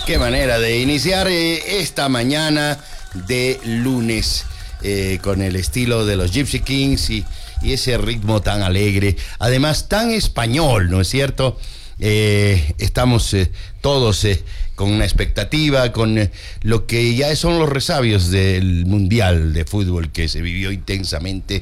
Qué manera de iniciar esta mañana de lunes con el estilo de los Gypsy Kings y ese ritmo tan alegre, además tan español, ¿no es cierto? Estamos todos con una expectativa, con lo que ya son los resabios del Mundial de Fútbol que se vivió intensamente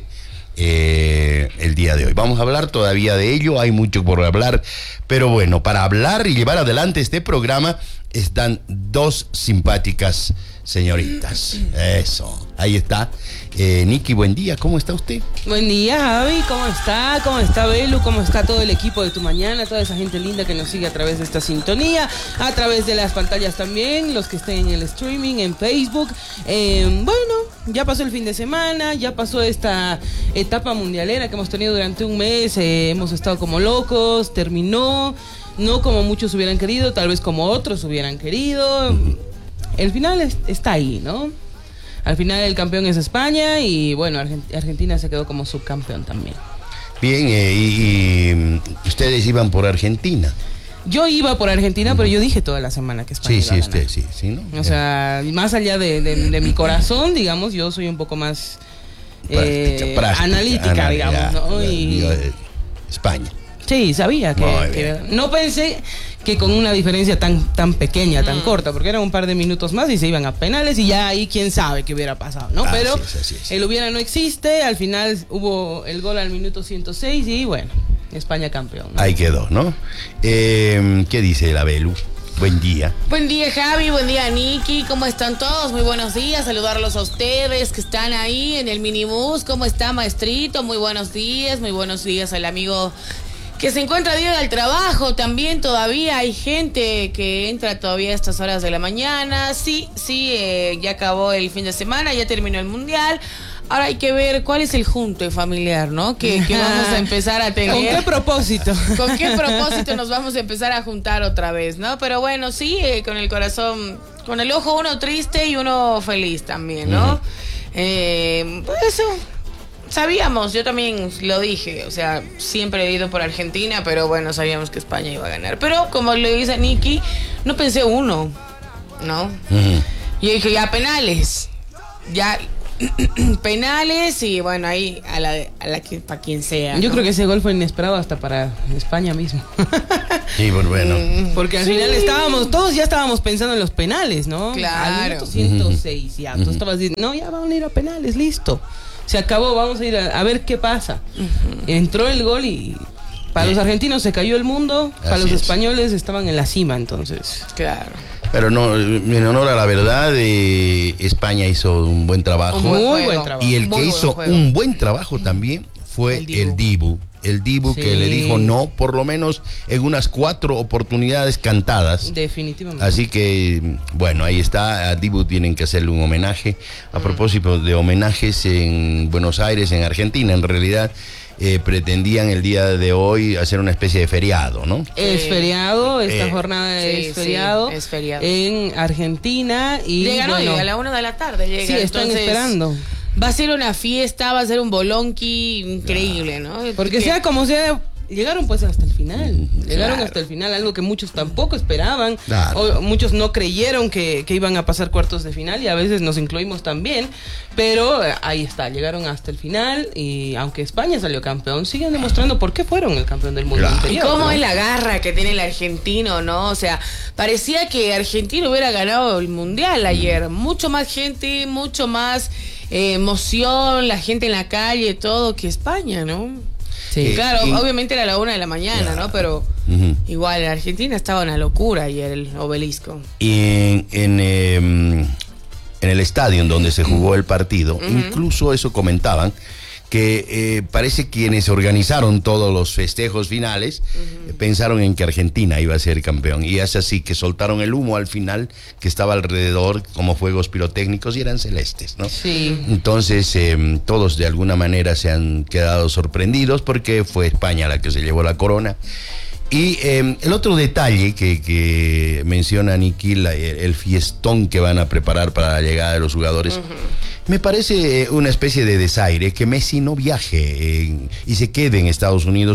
el día de hoy. Vamos a hablar todavía de ello, hay mucho por hablar, pero bueno, para hablar y llevar adelante este programa están dos simpáticas señoritas. Eso, ahí está. Nikki, buen día, ¿cómo está usted? Buen día, Javi, ¿cómo está? ¿Cómo está Belu? ¿Cómo está todo el equipo de Tu Mañana? Toda esa gente linda que nos sigue a través de esta sintonía, a través de las pantallas también, los que estén en el streaming, en Facebook. Bueno, ya pasó el fin de semana, ya pasó esta etapa mundialera que hemos tenido durante un mes, hemos estado como locos, terminó, no como muchos hubieran querido, tal vez como otros hubieran querido. El final está ahí, ¿no? Al final el campeón es España y bueno, Argentina se quedó como subcampeón también. Bien, y ustedes iban por Argentina. Yo iba por Argentina, pero yo dije toda la semana que España iba a ganar. Sí, ¿no? O sea, más allá de mi corazón, digamos, yo soy un poco más práctica, analítica, digamos, ¿no? España. Sí, sabía que no pensé que con una diferencia tan pequeña, tan corta, porque eran un par de minutos más y se iban a penales y ya ahí quién sabe qué hubiera pasado, ¿no? Pero así es. El hubiera no existe, al final hubo el gol al minuto 106 y bueno, España campeón, ¿no? Ahí quedó, ¿no? ¿Qué dice la Belu? Buen día. Buen día, Javi, buen día, Nikki, ¿cómo están todos? Muy buenos días, saludarlos a ustedes que están ahí en el minibús. ¿Cómo está, maestrito? Muy buenos días al amigo que se encuentra día del trabajo. También todavía hay gente que entra todavía a estas horas de la mañana. Sí, ya acabó el fin de semana, ya terminó el mundial. Ahora hay que ver cuál es el junte familiar, ¿no? Que vamos a empezar a tener. ¿Con qué propósito? ¿Con qué propósito nos vamos a empezar a juntar otra vez, no? Pero bueno, sí, con el corazón, con el ojo uno triste y uno feliz también, ¿no? Pues eso. Sabíamos, yo también lo dije, o sea, siempre he ido por Argentina, pero bueno, sabíamos que España iba a ganar. Pero como le dice Nikki, no pensé uno, ¿no? Yo dije, ya penales, penales y bueno, ahí a la que para quien sea. Yo creo que ese gol fue inesperado hasta para España mismo. Sí, bueno. Porque al final todos ya estábamos pensando en los penales, ¿no? Claro. Al minuto 106 ya, tú estabas diciendo, no, ya van a ir a penales, listo. Se acabó, vamos a ir a ver qué pasa. Entró el gol y para los argentinos se cayó el mundo, para los españoles estaban en la cima, entonces. Claro. Pero no, en honor a la verdad, España hizo un buen trabajo. Muy buen trabajo. Y el que hizo un buen trabajo también fue el Dibu. El Dibu que le dijo no, por lo menos en unas 4 oportunidades cantadas. Definitivamente. Así que, bueno, ahí está. A Dibu tienen que hacerle un homenaje. A propósito de homenajes en Buenos Aires, en Argentina, en realidad, pretendían el día de hoy hacer una especie de feriado, ¿no? Es feriado, esta jornada es feriado. Sí, es feriado. En Argentina y llegan hoy a la 1 de la tarde. Sí, están esperando. Va a ser una fiesta, va a ser un bolonqui increíble, ¿no? Porque sea como sea, llegaron pues hasta el final. Llegaron hasta el final, algo que muchos tampoco esperaban. O muchos no creyeron que iban a pasar cuartos de final y a veces nos incluimos también. Pero ahí está, llegaron hasta el final y aunque España salió campeón, siguen demostrando por qué fueron el campeón del mundo anterior. Y cómo es la garra que tiene el argentino, ¿no? O sea, parecía que Argentina hubiera ganado el mundial ayer. Mucho más gente, mucho más emoción, la gente en la calle, todo, que España, ¿no? Sí, claro, obviamente era la 1 de la mañana, ¿no? Pero igual en Argentina estaba una locura ayer el obelisco. Y en el estadio en donde se jugó el partido, incluso eso comentaban, que parece quienes organizaron todos los festejos finales pensaron en que Argentina iba a ser campeón, y es así que soltaron el humo al final que estaba alrededor como fuegos pirotécnicos y eran celestes, ¿no? Sí. Entonces todos de alguna manera se han quedado sorprendidos porque fue España la que se llevó la corona. Y el otro detalle que menciona Nikki, el fiestón que van a preparar para la llegada de los jugadores, me parece una especie de desaire que Messi no viaje y se quede en Estados Unidos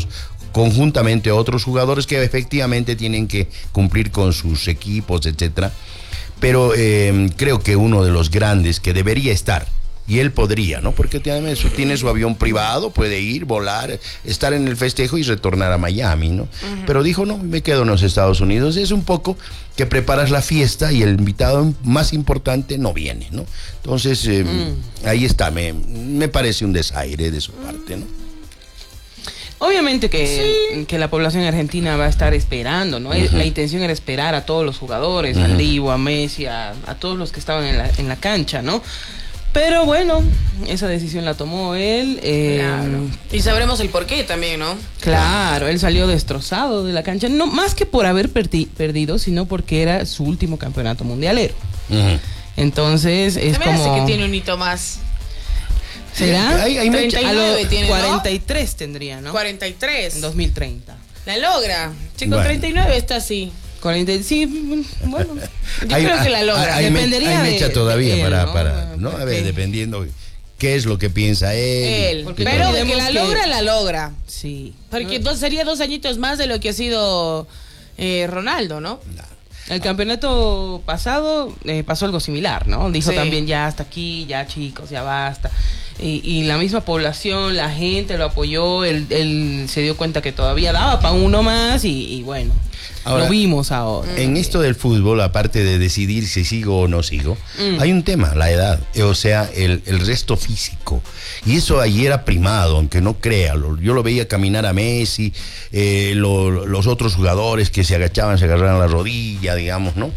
conjuntamente otros jugadores que efectivamente tienen que cumplir con sus equipos, etcétera. Pero creo que uno de los grandes que debería estar, y él podría, ¿no? Porque tiene su avión privado, puede ir, volar, estar en el festejo y retornar a Miami, ¿no? Pero dijo, no, me quedo en los Estados Unidos. Es un poco que preparas la fiesta y el invitado más importante no viene, ¿no? Entonces, ahí está, me parece un desaire de su parte, ¿no? Obviamente que la población argentina va a estar esperando, ¿no? La intención era esperar a todos los jugadores, al Divo, a Messi, a todos los que estaban en la cancha, ¿no? Pero bueno, esa decisión la tomó él. Claro. Y sabremos el porqué también, ¿no? Claro, él salió destrozado de la cancha, no más que por haber perdido, sino porque era su último campeonato mundialero. Entonces es me como... hace que tiene un hito más. ¿Será? Hay 39 tiene, ¿no? 43 tendría, ¿no? 43. En 2030. La logra. Chico, Bueno. 39 está así. 40, sí, bueno. Yo creo que la logra. Dependería hay mecha de todavía él, para, ¿no? ¿no? A ver, dependiendo qué es lo que piensa él. Porque Pero no de que olvidemos la que- logra, la logra. Sí. Porque sería 2 añitos más de lo que ha sido Ronaldo, ¿no? El campeonato pasado pasó algo similar, ¿no? Dijo Sí. también ya hasta aquí, ya chicos, ya basta. Y la misma población, la gente lo apoyó, él se dio cuenta que todavía daba para uno más y bueno, Ahora, lo vimos ahora. En esto del fútbol, aparte de decidir si sigo o no sigo, hay un tema, la edad, o sea, el resto físico. Y eso ayer ha primado, aunque no crea. Yo lo veía caminar a Messi, los otros jugadores que se agachaban, se agarraban la rodilla, digamos, ¿no?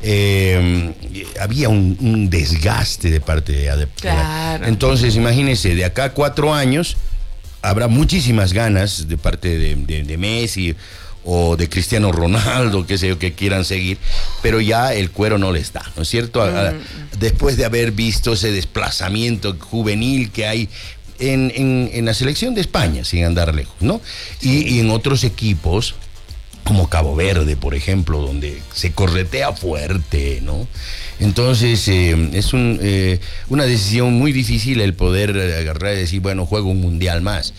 Había un desgaste de parte de Claro. Entonces, imagínense, de acá a 4 años habrá muchísimas ganas de parte de Messi o de Cristiano Ronaldo, qué sé yo, que quieran seguir, pero ya el cuero no les da, ¿no es cierto? Después de haber visto ese desplazamiento juvenil que hay en la selección de España, sin andar lejos, ¿no? Y en otros equipos, como Cabo Verde, por ejemplo, donde se corretea fuerte, ¿no? Entonces, es una decisión muy difícil el poder agarrar y decir, bueno, juego un mundial más.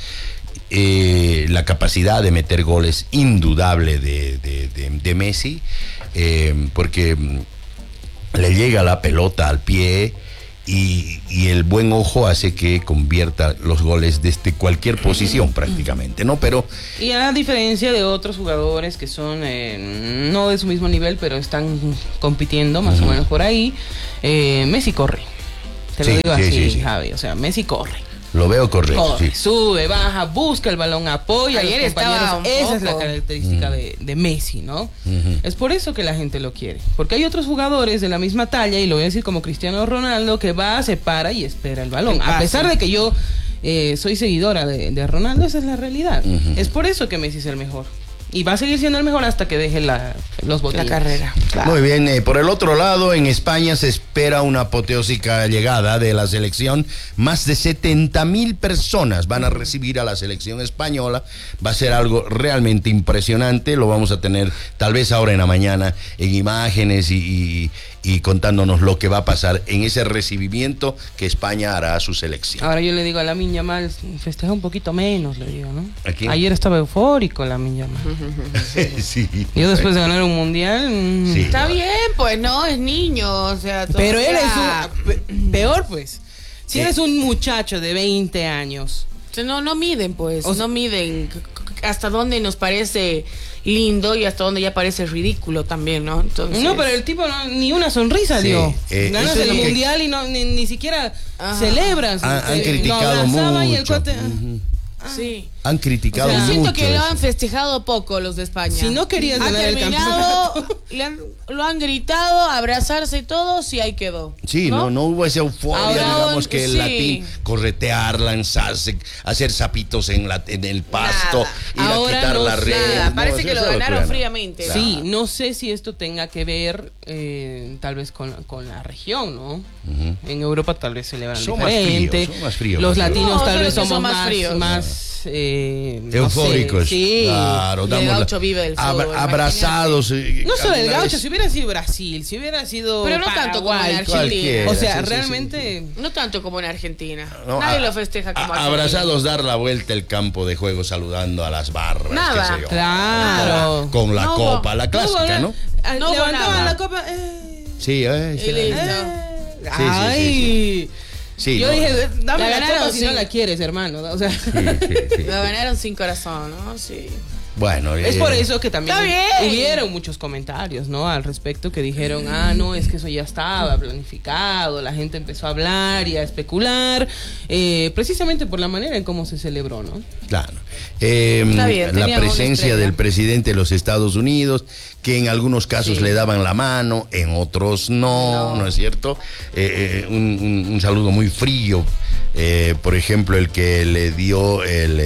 La capacidad de meter goles indudable de Messi, porque le llega la pelota al pie y el buen ojo hace que convierta los goles desde cualquier posición prácticamente, ¿no? Pero Y a diferencia de otros jugadores que son no de su mismo nivel, pero están compitiendo más o menos por ahí, Messi corre. Te lo Sí, digo sí, así, sí. Javi. O sea, Messi corre. lo veo correcto, Corre, sí. sube, baja, busca el balón, apoya a los Ayer estaba compañeros. un Esa es la poco. característica de Messi, ¿no? Es por eso que la gente lo quiere. Porque hay otros jugadores de la misma talla, y lo voy a decir como Cristiano Ronaldo, que va, se para y espera el balón. El A pase. pesar de que yo soy seguidora de Ronaldo, esa es la realidad. Es por eso que Messi es el mejor. Y va a seguir siendo el mejor hasta que deje los botines. La carrera. Claro. Muy bien, por el otro lado, en España se espera una apoteósica llegada de la selección. Más de 70,000 personas van a recibir a la selección española. Va a ser algo realmente impresionante. Lo vamos a tener tal vez ahora en la mañana en imágenes y contándonos lo que va a pasar en ese recibimiento que España hará a su selección. Ahora yo le digo a Lamine Yamal, festeja un poquito menos, le digo, ¿no? ¿A quién? Ayer estaba eufórico Lamine Yamal. Sí. Yo después de ganar un mundial... Sí. Está bien, pues no, es niño, o sea... Pero él todavía- es peor, pues. Si Sí. eres un muchacho de 20 años... No miden, pues, O sea- no miden hasta dónde nos parece lindo y hasta dónde ya parece ridículo también, ¿no? Entonces... No, pero el tipo ni una sonrisa Sí, dio. Ganas eso es el lo que- mundial y ni siquiera Ajá. celebras. Han Lo criticado abrazaba y el mucho. cuate- Sí. Han criticado Yo mucho. siento que lo eso. han festejado poco los de España. Si no querías Han ganar el terminado, campeonato. lo han gritado, abrazarse todos y ahí quedó. Sí, no hubo esa euforia, Ahora, digamos, que el sí. latín, corretear, lanzarse, hacer zapitos en el pasto, Nada. ir Ahora a quitar no la sé. red. Nada, no, parece eso que lo es ganaron locura. fríamente. Claro. Sí, no sé si esto tenga que ver tal vez con la región, ¿no? En Europa tal vez celebran Son más diferente. fríos, son más fríos, Los más fríos. latinos No, tal son vez los que somos son más fríos. más Eufóricos. Sí. Claro, El Gaucho vive del fútbol, abrazados. No solo el alguna Gaucho, vez- si hubiera sido Brasil, si hubiera sido Pero no tanto como en Paraguay, Argentina. Cualquiera, o sea, sí, sí, realmente... No tanto como en Argentina. No, Nadie lo festeja como Argentina. abrazados, dar la vuelta el campo de juego saludando a las barras. Nada. qué sé yo. Claro. Con la No copa, hubo- la clásica, ¿no? No hubo Levantaban nada. la copa. Sí, Y sí. listo. Ay. Sí, Yo no. dije, dame La la ganaron, copa si no sí. la quieres, hermano. O sea, Sí. Lo ganaron sin corazón, ¿no? Sí. Bueno, es por eso que también Está bien. hubieron muchos comentarios, ¿no? Al respecto que dijeron, no, es que eso ya estaba planificado, la gente empezó a hablar y a especular, precisamente por la manera en cómo se celebró, ¿no? Claro. Está bien, La tenían una presencia estrella. del presidente de los Estados Unidos, que en algunos casos Sí. le daban la mano, en otros no es cierto? Un saludo muy frío, por ejemplo, el que le dio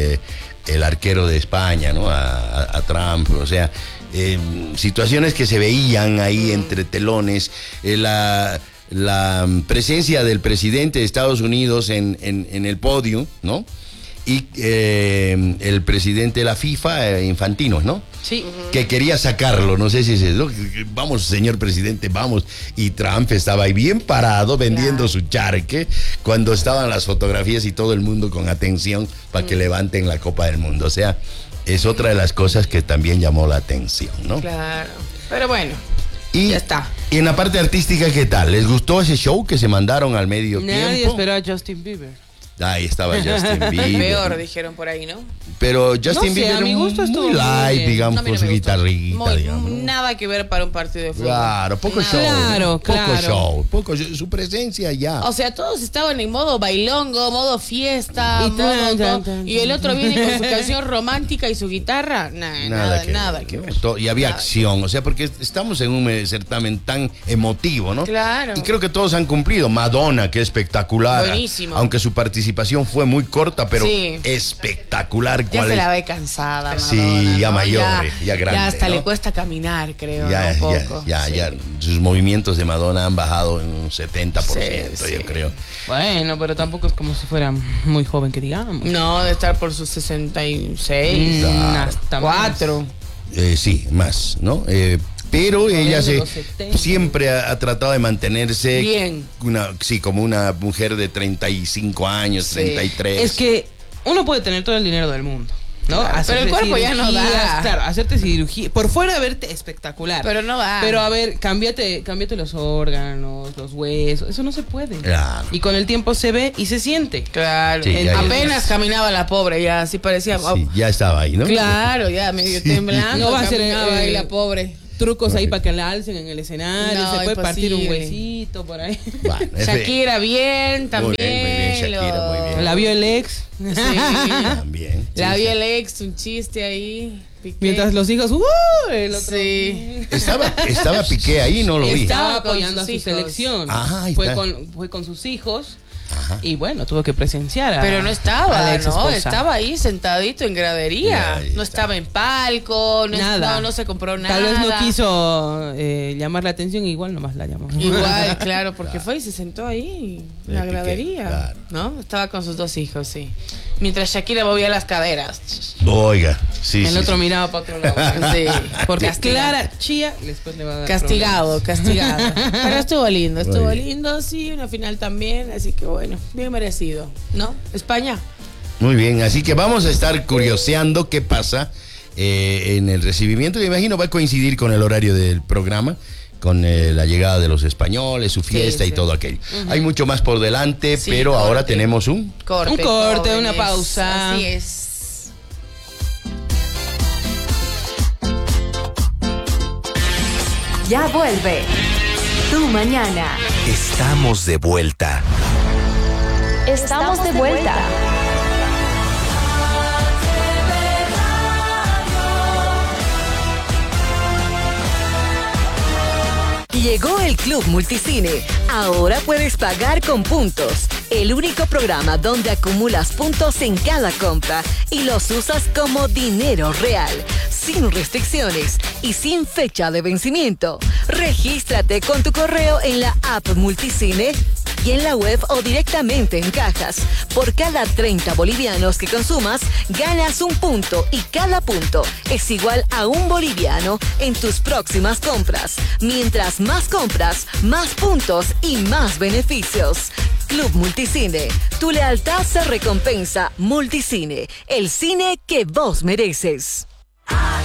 el arquero de España, ¿no? A Trump, o sea, situaciones que se veían ahí entre telones, la presencia del presidente de Estados Unidos en el podio, ¿no? Y el presidente de la FIFA, Infantino, ¿no? Sí. Que quería sacarlo, no sé si es eso. Vamos, señor presidente, vamos. Y Trump estaba ahí bien parado vendiendo su charque cuando estaban las fotografías y todo el mundo con atención para que levanten la Copa del Mundo. O sea, es otra de las cosas que también llamó la atención, ¿no? Claro. Pero bueno, Y, ya está. y en la parte artística, ¿qué tal? ¿Les gustó ese show que se mandaron al medio Nadie tiempo? esperó a Justin Bieber. Ahí estaba Justin Bieber. Peor, dijeron por ahí, ¿no? Pero Justin No sé, Bieber a mi gusto estuvo muy muy light, bien. digamos, No, a mí con no su me gustó. guitarrita, digamos. ¿no? Nada que ver para un partido de fútbol. Claro, poco Nada. show. Claro, Poco claro. show, su presencia ya. O sea, todos estaban en modo bailongo, modo fiesta, Y modo tan, todo. tan, tan, Y el tan. otro viene con su canción romántica y su guitarra. Nada que ver. Y había Nada. acción, o sea, porque estamos en un certamen tan emotivo, ¿no? Claro. Y creo que todos han cumplido. Madonna, que espectacular. Buenísimo. Aunque su participación fue muy corta, pero Sí. espectacular. Ya ¿Cuál se es? la ve cansada, Sí, Madonna, ya ¿no? mayor, ya grande, Ya hasta ¿no? le cuesta caminar, creo, Ya, ¿no? Un poco. ya, Sí. ya. Sus movimientos de Madonna han bajado en un 70%, Sí, yo sí. creo. Bueno, pero tampoco es como si fuera muy joven que digamos. No, de estar por sus 66. Hasta más. 4. Sí, más, ¿no? Pero ella de los 70. siempre ha tratado de mantenerse Bien. como una mujer de 35 años, Sí. 33. Es que uno puede tener todo el dinero del mundo, ¿no? Claro, pero el cuerpo ya no da. Claro, hacerte cirugía. Por fuera verte espectacular. Pero no da. Pero a ver, cámbiate los órganos, los huesos. Eso no se puede. Claro. Y con el tiempo se ve y se siente. Claro. Sí, ya, Apenas caminaba la pobre, ya así parecía. Sí, ya estaba ahí, ¿no? Claro, ya medio temblando. No va a ser, caminaba ahí la pobre. Trucos ahí para que la alcen en el escenario. No, se puede partir un imposible. huesito por ahí. Bueno, Shakira bien, Muy también. bien, Shakira, muy bien. La vio el ex. Sí. También. La Sí, vi sí. el ex, un chiste ahí. Piqué. Mientras los hijos. El otro. Sí. Estaba Piqué ahí, no lo vi. Estaba Estaba con apoyando a sus su hijos. selección. Ah, ahí fue está. con sus hijos. Ajá. Y bueno, tuvo que presenciar a. Pero no a estaba, la ex ¿no? esposa. Estaba ahí sentadito en gradería. Ya, ahí No está. estaba en palco, Nada. no se compró nada. Tal vez no quiso llamar la atención, igual nomás la llamó. Igual, claro, porque fue y se sentó ahí en la Piqué, gradería, claro. ¿no? Estaba con sus 2 hijos, sí. Mientras Shakira movía las caderas. Oiga, sí. El sí, otro sí. miraba para otro lado. Sí. Porque Castigado. Clara Chía después le va a dar Castigado. Pero estuvo lindo, Muy estuvo bien. lindo, sí, una final también, así que bueno, bien merecido, ¿no? España. Muy bien, así que vamos a estar curioseando qué pasa en el recibimiento. Me imagino va a coincidir con el horario del programa, con la llegada de los españoles, su fiesta Sí, y sí. todo aquello. Hay mucho más por delante, Sí, pero ahora corte. tenemos un... Corte, Un corte, jóvenes. una pausa. Así es. Ya vuelve. Tu mañana. Estamos de vuelta. Estamos de vuelta. Llegó el Club Multicine. Ahora puedes pagar con puntos. El único programa donde acumulas puntos en cada compra y los usas como dinero real, sin restricciones y sin fecha de vencimiento. Regístrate con tu correo en la app Multicine y en la web o directamente en cajas. Por cada 30 bolivianos que consumas, ganas un punto y cada punto es igual a un boliviano en tus próximas compras. Mientras más compras, más puntos y más beneficios. Club Multicine. Tu lealtad se recompensa. Multicine. El cine que vos mereces.